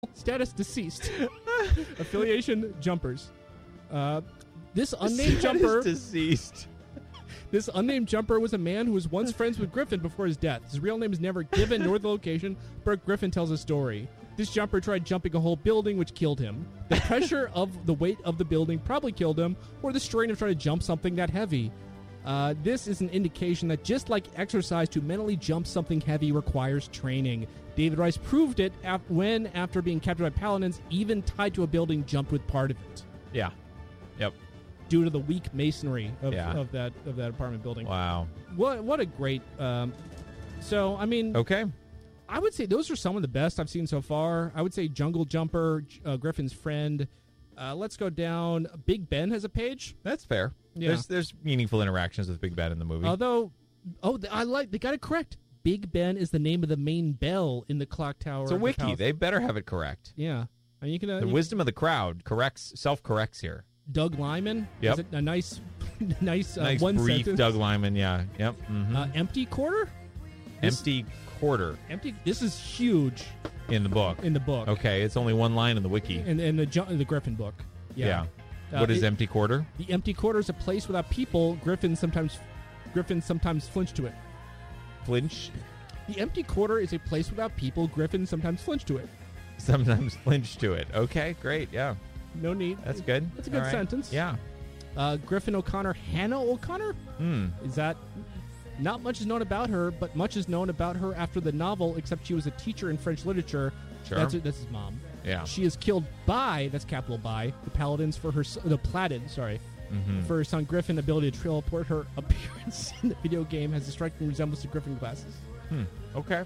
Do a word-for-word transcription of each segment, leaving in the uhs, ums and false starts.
Status deceased. Affiliation jumpers. Uh, this unnamed jumper. Deceased. This unnamed jumper was a man who was once friends with Griffin before his death. His real name is never given, nor the location, but Griffin tells a story. This jumper tried jumping a whole building, which killed him. The pressure of the weight of the building probably killed him, or the strain of trying to jump something that heavy. Uh, this is an indication that just like exercise, to mentally jump something heavy requires training. David Rice proved it af- when, after being captured by paladins, even tied to a building, jumped with part of it. Yeah. Yep. Due to the weak masonry of, Yeah. of that of that apartment building. Wow. What what a great. Um, so I mean, Okay. I would say those are some of the best I've seen so far. I would say Jungle Jumper, uh, Griffin's Friend. Uh, let's go down. Big Ben has a page. That's fair. Yeah. There's there's meaningful interactions with Big Ben in the movie. Although, oh, I like they got it correct. Big Ben is the name of the main bell in the clock tower. it's a of the wiki. palace. They better have it correct. Yeah, I mean, you can. Uh, The you- wisdom of the crowd corrects self corrects here. Doug Lyman. Yep. Is it a nice, nice, uh, Nice one brief sentence. Doug Lyman. Yeah. Yep. Mhm. Uh, empty quarter. This- Empty quarter Empty. This is huge in the book. in the book. Okay, it's only one line in the wiki. In, in the Ju- in the Griffin book. Yeah. Yeah. Uh, What is it- empty quarter? The empty quarter is a place without people. Griffin sometimes, Griffin sometimes flinch to it. Flinch. The empty quarter is a place without people. Griffin sometimes flinch to it. Sometimes flinch to it. Okay, great. Yeah, No need. that's good. That's a good All right. sentence. Yeah. Uh, Griffin O'Connor, Hannah O'Connor. Hmm. Is that? Not much is known about her, but much is known about her after the novel. Except she was a teacher in French literature. Sure. That's that's his mom. Yeah. She is killed by, that's capital by, the Paladins for her, s- the Plaid, sorry, Mhm. for her son Griffin. Ability to teleport. Her appearance in the video game has a striking resemblance to Griffin glasses. Hmm. Okay.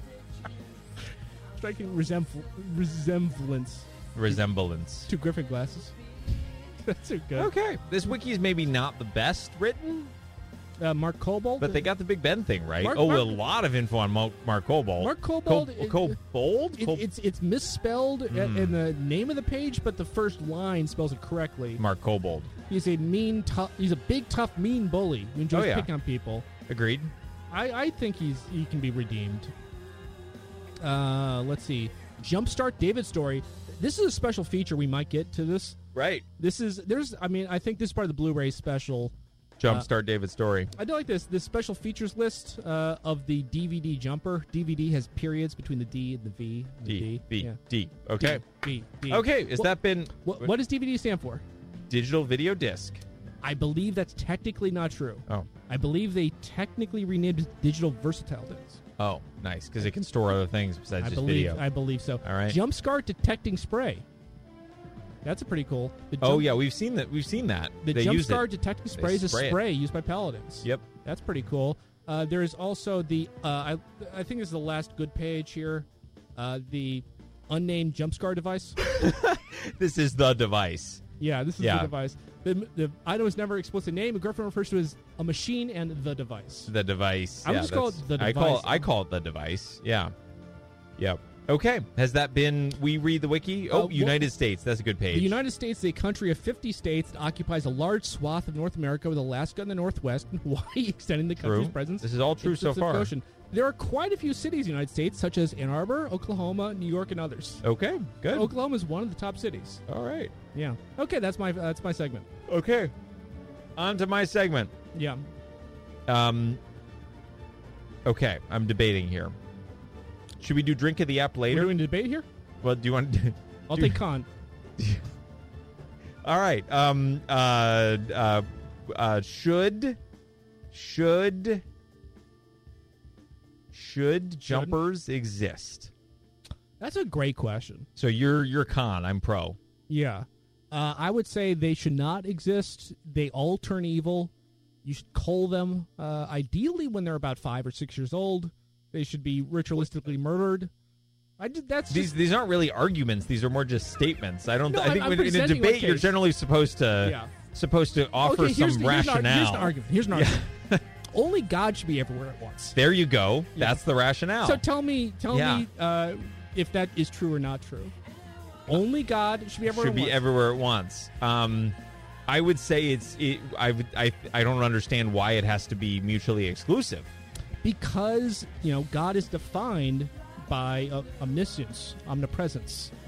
Striking resembl- resemblance Resemblance. to Griffin glasses. That's a good. Okay. This wiki is maybe not the best written, Uh, Mark Kobold. but they got the Big Ben thing right. Mark- oh, Mark- a lot of info on Mo- Mark Kobold. Mark Kobold. Col- it- Kobold? it- Col- it's it's misspelled Hmm. in, in the name of the page, but the first line spells it correctly. Mark Kobold. He's a mean, tough. He's a big, tough, mean bully who enjoys Oh, yeah. picking on people. Agreed. I, I think he's he can be redeemed. Uh, let's see. Jumpstart David story. This is a special feature we might get to this. Right. This is there's. I mean, I think this is part of the Blu-ray special. Jumpstart David's story. I do like this. This special features list uh, of the D V D jumper. D V D has periods between the D and the V. And the D. D. B. Yeah. D. Okay. D, D. Okay. Has What- that been What, what does D V D stand for? digital video disc? I believe that's technically not true. Oh. I believe they technically renamed it digital versatile discs. Oh, nice. Because it can store other things besides I just believe. video. I believe so. All right. Jumpstart detecting spray. That's a pretty cool. The oh jump- yeah, we've seen that. We've seen that. The they use Jumpstart it. detecting They spray is a spray it. spray used by paladins. Yep. That's pretty cool. Uh, there is also the. Uh, I I think this is the last good page here. Uh, the unnamed jumpscar device. This is the device. Yeah, this is Yeah. the device. The, the item is never explicit name. Griffin refers to it as a machine and the device. The device. I would yeah, just call it that's- the I call device. I call it the device. Yeah. Yep. Okay. Has that been? We read the wiki. Oh, Uh, wh- United States. That's a good page. The United States is a country of fifty states that occupies a large swath of North America, with Alaska in the northwest and Hawaii extending the True. country's presence. This is all true into so the Pacific far. Ocean. There are quite a few cities in the United States, such as Ann Arbor, Oklahoma, New York, and others. Okay. Good. Oklahoma is one of the top cities. All right. Yeah. Okay, that's my that's my segment. Okay. On to my segment. Yeah. Um. Okay, I'm debating here. Should we do drink of the app We're later? doing a debate here. Well, do you want? to I'll do- take con. All right. Um. Uh. Uh. uh should. Should. Should jumpers exist? That's a great question. So you're you're con. I'm pro. Yeah. Uh, I would say they should not exist. They all turn evil. You should cull them. Uh, ideally, when they're about five or six years old, they should be ritualistically murdered. I did. That's These just, these aren't really arguments. These are more just statements. I don't. No, I think I'm- I'm when, in a presenting my debate, you're case. generally supposed to Yeah. supposed to offer okay. Here's, some the- here's, an, ar- rationale. here's an argument. Here's an Yeah. argument. Only God should be everywhere at once. There you go. Yeah. That's the rationale. So tell me, tell Yeah. me uh, if that is true or not true. Only God should be everywhere. should at be once. everywhere at once. Um, I would say it's. It, I, would- I I don't understand why it has to be mutually exclusive. Because, you know, God is defined by uh, omniscience, omnipresence.